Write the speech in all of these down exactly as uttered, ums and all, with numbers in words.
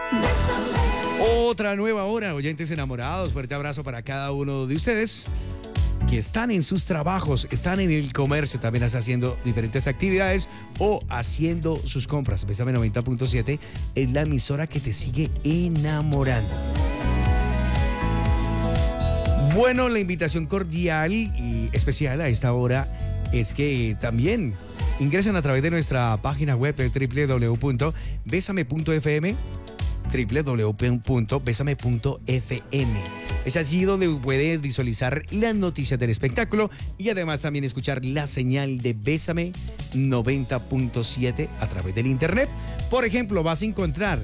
Otra nueva hora, oyentes enamorados. Fuerte abrazo para cada uno de ustedes que están en sus trabajos, están en el comercio, también están haciendo diferentes actividades o haciendo sus compras. Bésame noventa punto siete es la emisora que te sigue enamorando. Bueno, la invitación cordial y especial a esta hora es que también ingresen a través de nuestra página web doble u doble u doble u punto bésame punto efe eme, doble u doble u doble u punto bésame punto efe eme. Es allí donde puedes visualizar las noticias del espectáculo y además también escuchar la señal de Bésame noventa punto siete a través del internet. Por ejemplo, vas a encontrar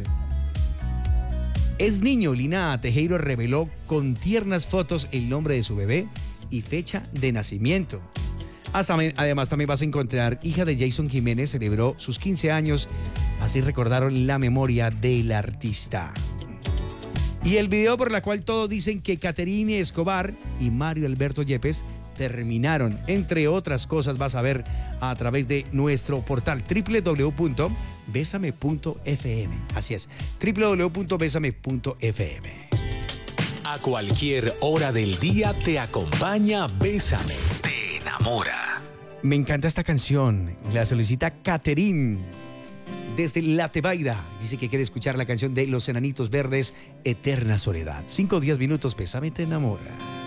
Es niño, Lina Tejero reveló con tiernas fotos el nombre de su bebé y fecha de nacimiento. Hasta, además también vas a encontrar hija de Jason Jiménez, celebró sus quince años, así recordaron la memoria del artista. Y el video por la cual todos dicen que Caterine Escobar y Mario Alberto Yepes terminaron, entre otras cosas, vas a ver a través de nuestro portal doble u doble u doble u punto bésame punto efe eme. Así es, doble u doble u doble u punto bésame punto efe eme. A cualquier hora del día te acompaña Bésame. Te enamora. Me encanta esta canción, la solicita Caterine desde La Tebaida. Dice que quiere escuchar la canción de Los Enanitos Verdes, Eterna Soledad. Cinco, diez minutos, Bésame te enamora.